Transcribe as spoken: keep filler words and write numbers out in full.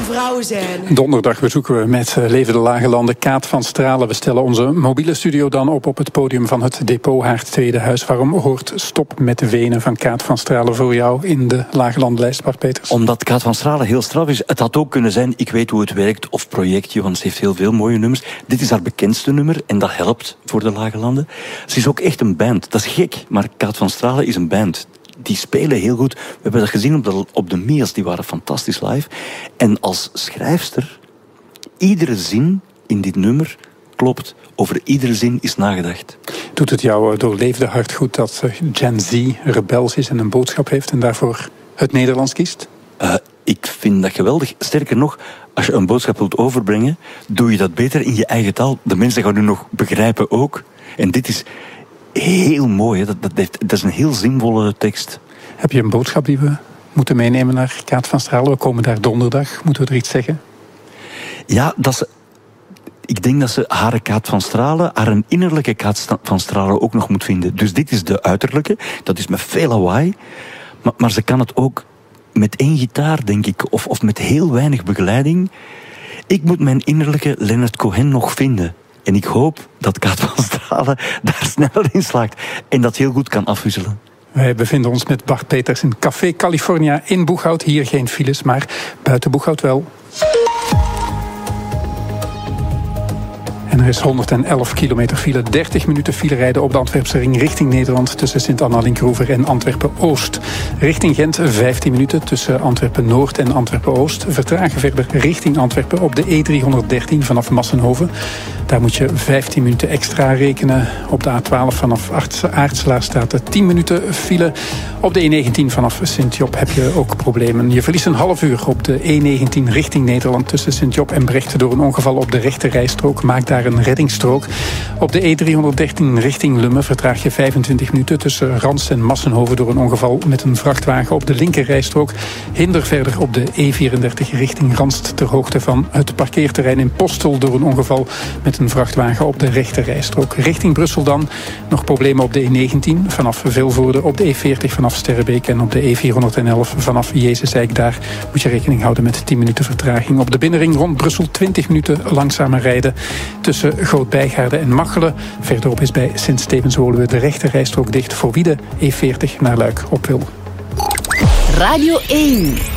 vrouwenscène. Donderdag bezoeken we met Leven de Lage Landen Kaat van Stralen. We stellen onze mobiele studio dan op op het podium van het depot Haar Tweede Huis. Waarom hoort Stop met de Wenen van Kaat van Stralen voor jou in de Lage Landenlijst, Bart Peters? Omdat Kaat van Stralen heel straf is. Het had ook kunnen zijn Ik weet hoe het werkt of Projectje, want ze heeft heel veel mooie nummers. Dit is haar bekendste nummer en dat helpt voor de Lage Landen. Ze is ook echt een band. Dat is gek, maar Kaat van Stralen is een band. Die spelen heel goed. We hebben dat gezien op de, op de Mias, die waren fantastisch live. En als schrijfster, iedere zin in dit nummer klopt. Over iedere zin is nagedacht. Doet het jouw doorleefde hart goed dat Gen Z rebels is en een boodschap heeft en daarvoor het Nederlands kiest? Uh, ik vind dat geweldig. Sterker nog, als je een boodschap wilt overbrengen, doe je dat beter in je eigen taal. De mensen gaan u nog begrijpen ook. En dit is heel mooi. Hè? Dat, dat, heeft, dat is een heel zinvolle tekst. Heb je een boodschap die we moeten meenemen naar Kaat van Stralen? We komen daar donderdag. Moeten we er iets zeggen? Ja, dat ze, ik denk dat ze haar Kaat van Stralen, haar innerlijke Kaat van Stralen ook nog moet vinden. Dus dit is de uiterlijke. Dat is met veel lawaai. Maar, maar ze kan het ook met één gitaar, denk ik. Of, of met heel weinig begeleiding. Ik moet mijn innerlijke Leonard Cohen nog vinden. En ik hoop dat Kaat van Stralen daar sneller in slaagt. En dat heel goed kan afwisselen. Wij bevinden ons met Bart Peters in Café California in Boeghout. Hier geen files, maar buiten Boeghout wel. En er is honderdelf kilometer file, dertig minuten file rijden op de Antwerpse ring richting Nederland tussen Sint-Anna-Linkroever en Antwerpen-Oost. Richting Gent vijftien minuten tussen Antwerpen-Noord en Antwerpen-Oost. Vertragen verder richting Antwerpen op de E driehonderddertien vanaf Massenhoven. Daar moet je vijftien minuten extra rekenen. Op de A twaalf vanaf Aartselaar staat er tien minuten file. Op de E negentien vanaf Sint-Job heb je ook problemen. Je verliest een half uur op de E negentien richting Nederland tussen Sint-Job en Brecht door een ongeval op de rechte rijstrook. Maak daar een reddingsstrook. Op de E driehonderddertien richting Lummen vertraag je vijfentwintig minuten tussen Rans en Massenhoven door een ongeval met een vrachtwagen op de linker rijstrook. Hinder verder op de E vierendertig richting Ranst ter hoogte van het parkeerterrein in Postel door een ongeval met een vrachtwagen op de rechter rijstrook. Richting Brussel dan nog problemen op de E negentien vanaf Vilvoorde, op de E veertig vanaf Sterrebeek en op de E vierhonderdelf vanaf Jezusdijk. Daar moet je rekening houden met tien minuten vertraging. Op de binnenring rond Brussel twintig minuten langzamer rijden tussen Groot-Bijgaarden en Machelen. Verderop is bij Sint-Stevens-Woluwe de rechter rijstrook dicht voor wie de E veertig naar Luik op wil. Radio één.